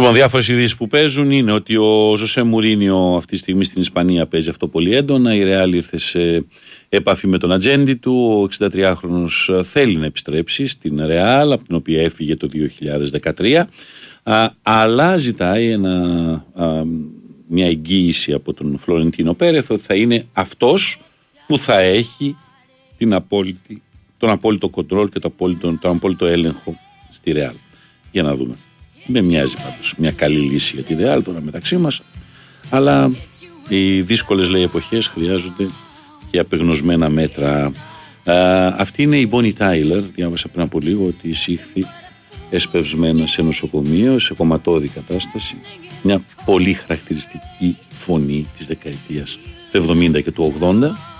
Λοιπόν, διάφορες ειδήσεις που παίζουν είναι ότι ο Ζωσέ Μουρίνιο αυτή τη στιγμή στην Ισπανία παίζει αυτό πολύ έντονα. Η Ρεάλ ήρθε σε επαφή με τον ατζέντη του. Ο 63χρονος θέλει να επιστρέψει στην Ρεάλ, από την οποία έφυγε το 2013, αλλά ζητάει μια εγγύηση από τον Φλωρεντίνο Πέρεθ ότι θα είναι αυτός που θα έχει τον απόλυτο κοντρόλ και τον απόλυτο έλεγχο στη Ρεάλ. Για να δούμε. Με μοιάζει πάντως μια καλή λύση για τη Ρεάλ τώρα μεταξύ μας, αλλά οι δύσκολες, λέει, εποχές χρειάζονται και απεγνωσμένα μέτρα. Αυτή είναι η Bonnie Tyler. Διάβασα πριν από λίγο ότι εισήχθη εσπευσμένα σε νοσοκομείο, σε κομματώδη κατάσταση. Μια πολύ χαρακτηριστική φωνή της δεκαετίας του 70 και του 80.